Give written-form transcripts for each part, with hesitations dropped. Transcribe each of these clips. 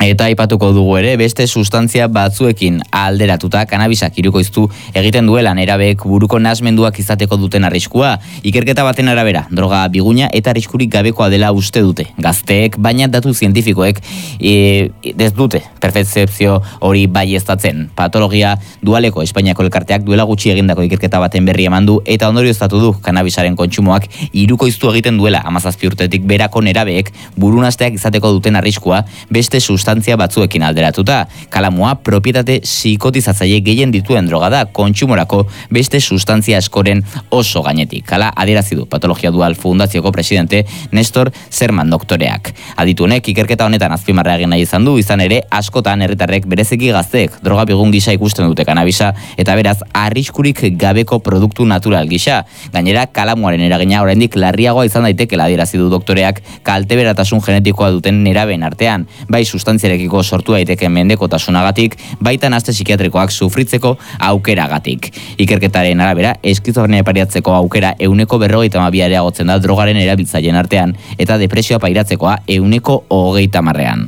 Eta aipatuko dugu ere, beste sustantzia batzuekin alderatuta kanabisak hirukoiztu egiten duela nerabeek buruko nahasmenduak izateko duten arriskua. Ikerketa baten arabera, droga biguna eta arriskurik gabekoa dela uste dute. Gazteek, baina datu zientifikoek ez dute perfezepzio hori baieztatzen. Patologia dualeko Espainiako elkarteak duela gutxi egindako ikerketa baten berri eman du eta ondorioztatu du kanabisaren kontsumoak hirukoiztu egiten duela 17 urtetik berako nerabeek burunasteak izateko duten arriskua beste sustantzia batzuekin alderatuta. Kalamua propietate psikotizatzaile gehien dituen droga da, kontsumorako beste sustantzia askoren oso gainetik. Hala adierazi du Patologia Dual Fundazioko presidente Nestor Zerman doktoreak. Aditunek ikerketa honetan azpimarra egin nahi izan du, izan ere askotan herritarrek bereziki gazteek droga bigun gisa ikusten dute kanabisa eta beraz arriskurik gabeko produktu natural gisa. Gainera kalamuaren eragina oraindik larriagoa izan daitekeela adierazi du doktoreak kalteberatasun genetikoa duten nerabeen artean, bai sustantziarekiko sortu daiteke mendekotasunagatik, baita nahaste psikiatrikoak sufritzeko aukeragatik. Ikerketaren arabera, eskizofrenia pariatzeko aukera 42% areagotzen da drogaren erabiltzaileen artean eta depresioa pairatzekoa 30%.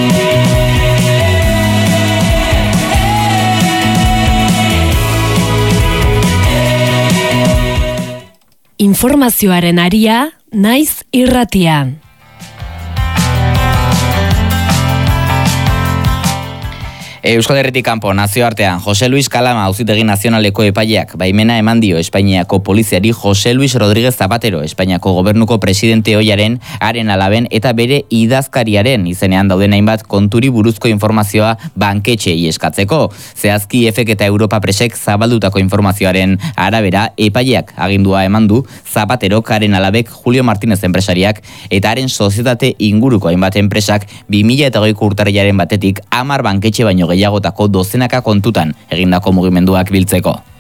Informazioaren aria, naiz irratian. Euskal Herritik kanpo nazioartean Jose Luis Kalama auzitegi nazionaleko epaileak baimena eman dio Espainiako poliziari Jose Luis Rodríguez Zapatero, Espainiako gobernuko presidente ohiaren, haren alaben eta bere idazkariaren izenean dauden hainbat konturi buruzko informazioa banketxeei eskatzeko. Zehazki EFEK eta Europa Presek zabaldutako informazioaren arabera epaileak agindua eman du Zapatero, haren alabek, Julio Martínez enpresariak eta haren sozietate inguruko hainbat enpresak 2020ko urtarrilaren batetik 10 banketxe baino gehiagotako dozenaka kontutan egindako mugimenduak biltzeko.